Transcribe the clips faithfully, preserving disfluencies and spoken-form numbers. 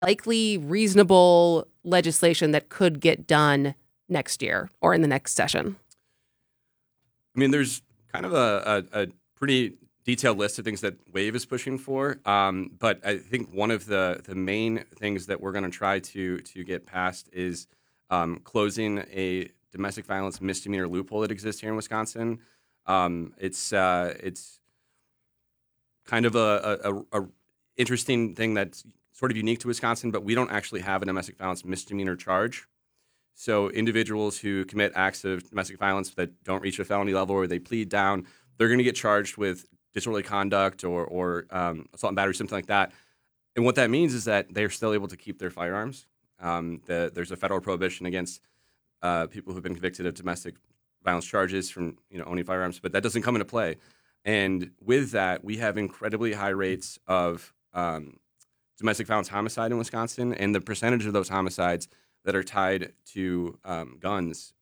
likely reasonable legislation that could get done next year or in the next session? I mean, there's kind of a, a, a pretty detailed list of things that WAVE is pushing for. Um, but I think one of the, the main things that we're going to try to to get passed is um, closing a domestic violence misdemeanor loophole that exists here in Wisconsin. Um, it's uh, it's kind of a, a, a interesting thing that's sort of unique to Wisconsin, but we don't actually have a domestic violence misdemeanor charge. So individuals who commit acts of domestic violence that don't reach a felony level or they plead down, they're going to get charged with disorderly conduct or, or um, assault and battery, something like that. And what that means is that they're still able to keep their firearms. Um, the, there's a federal prohibition against uh, people who've been convicted of domestic violence charges from you know owning firearms, but that doesn't come into play. And with that, we have incredibly high rates of um, domestic violence homicide in Wisconsin, and the percentage of those homicides that are tied to um, guns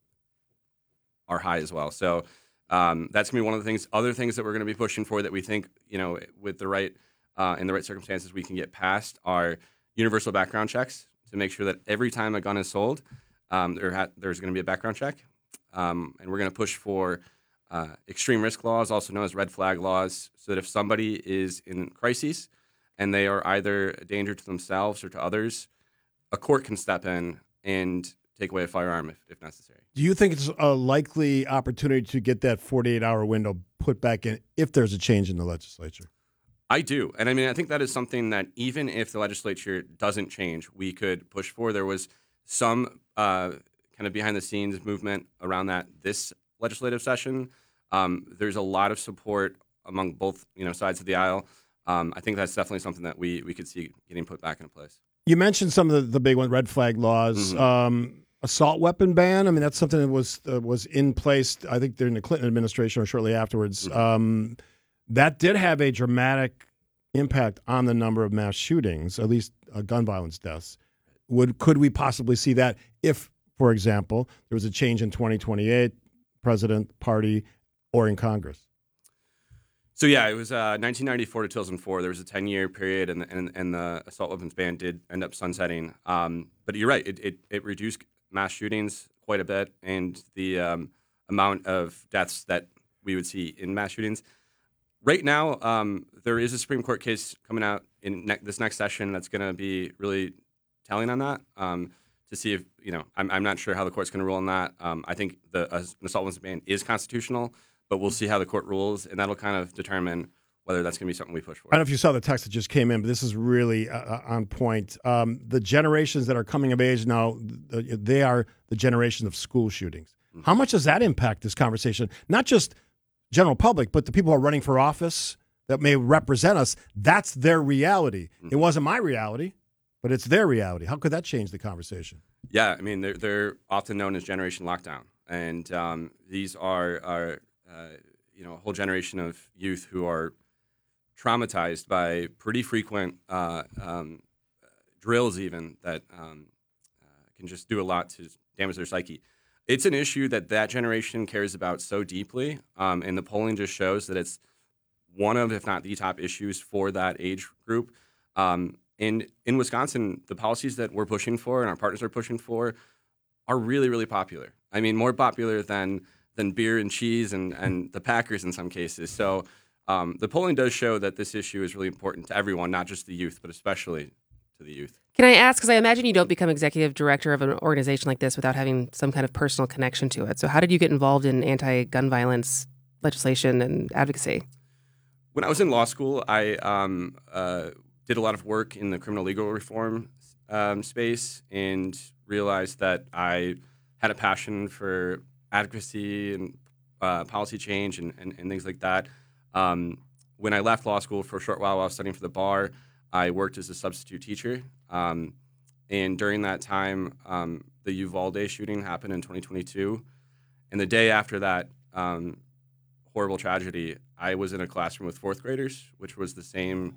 are high as well. So um, that's going to be one of the things. Other things that we're going to be pushing for that we think, you know, with the right uh, in the right circumstances, we can get past are universal background checks to make sure that every time a gun is sold, um, there ha- there's going to be a background check, um, and we're going to push for uh, extreme risk laws, also known as red flag laws, so that if somebody is in crises and they are either a danger to themselves or to others, a court can step in and take away a firearm if, if necessary. Do you think it's a likely opportunity to get that forty-eight hour window put back in if there's a change in the legislature? I do. And I mean, I think that is something that even if the legislature doesn't change, we could push for. There was some uh, kind of behind the scenes movement around that this legislative session. Um, there's a lot of support among both you know sides of the aisle. Um, I think that's definitely something that we, we could see getting put back into place. You mentioned some of the, the big ones, red flag laws, Mm-hmm. um, assault weapon ban. I mean, that's something that was uh, was in place, I think, during the Clinton administration or shortly afterwards. Mm-hmm. Um, that did have a dramatic impact on the number of mass shootings, at least uh, gun violence deaths. Would could we possibly see that if, for example, there was a change in twenty twenty-eight, president, party, or in Congress? So yeah, it was uh, nineteen ninety-four to two thousand four. There was a ten-year period, and, and and the assault weapons ban did end up sunsetting. Um, but you're right; it, it it reduced mass shootings quite a bit, and the um, amount of deaths that we would see in mass shootings. Right now, um, there is a Supreme Court case coming out in ne- this next session that's going to be really telling on that. Um, to see if you know, I'm I'm not sure how the court's going to rule on that. Um, I think the uh, an assault weapons ban is constitutional. But we'll see how the court rules, and that'll kind of determine whether that's going to be something we push for. I don't know if you saw the text that just came in, but this is really uh, on point. Um, the generations that are coming of age now, they are the generation of school shootings. Mm-hmm. How much does that impact this conversation? Not just general public, but the people who are running for office that may represent us. That's their reality. Mm-hmm. It wasn't my reality, but it's their reality. How could that change the conversation? Yeah, I mean, they're, they're often known as Generation Lockdown, and um, these are are Uh, you know, a whole generation of youth who are traumatized by pretty frequent uh, um, drills, even that um, uh, can just do a lot to damage their psyche. It's an issue that that generation cares about so deeply, um, and the polling just shows that it's one of, if not the top issues for that age group. Um, and in Wisconsin, the policies that we're pushing for and our partners are pushing for are really, really popular. I mean, more popular than than beer and cheese and, and the Packers in some cases. So um, the polling does show that this issue is really important to everyone, not just the youth, but especially to the youth. Can I ask, because I imagine you don't become executive director of an organization like this without having some kind of personal connection to it. So how did you get involved in anti-gun violence legislation and advocacy? When I was in law school, I um, uh, did a lot of work in the criminal legal reform um, space and realized that I had a passion for advocacy and uh, policy change and, and, and things like that. Um, when I left law school for a short while while I was studying for the bar, I worked as a substitute teacher. Um, and during that time, um, the Uvalde shooting happened in twenty twenty-two. And the day after that um, horrible tragedy, I was in a classroom with fourth graders, which was the same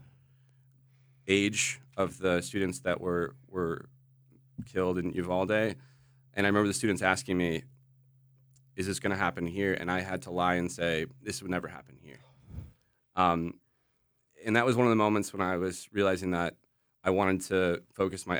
age of the students that were, were killed in Uvalde. And I remember the students asking me, is this going to happen here? And I had to lie and say, this would never happen here. Um, and that was one of the moments when I was realizing that I wanted to focus my